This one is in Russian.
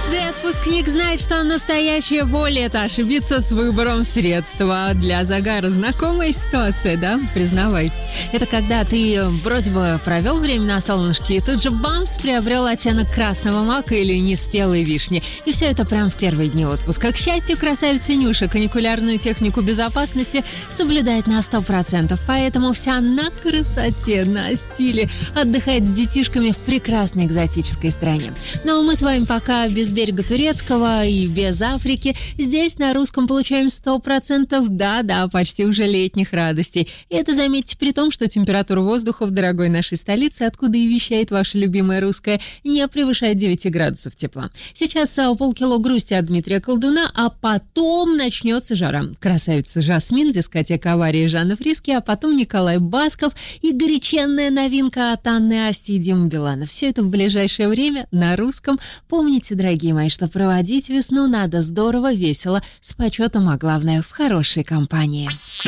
Каждый отпускник знает, что настоящая боль — это ошибиться с выбором средства для загара. Знакомая ситуация, да? Признавайтесь. Это когда ты вроде бы провел время на солнышке, и тут же бамс приобрел оттенок красного мака или неспелой вишни. И все это прямо в первые дни отпуска. К счастью, красавица Нюша каникулярную технику безопасности соблюдает на 100%. Поэтому вся на красоте, на стиле. Отдыхает с детишками в прекрасной экзотической стране. Ну а мы с вами пока без берега турецкого и без Африки. Здесь на русском получаем 100%, да, почти уже летних радостей. И это, заметьте, при том, что температура воздуха в дорогой нашей столице, откуда и вещает ваша любимая русская, не превышает 9 градусов тепла. Сейчас полкило грусти от Дмитрия Колдуна, а потом начнется жара. Красавица Жасмин, дискотека «Аварии» Жанны Фриске, а потом Николай Басков и горяченная новинка от Анны Асти и Димы Билана. Все это в ближайшее время на русском. Помните, дорогие мои, что проводить весну надо здорово, весело, с почетом, а главное, в хорошей компании.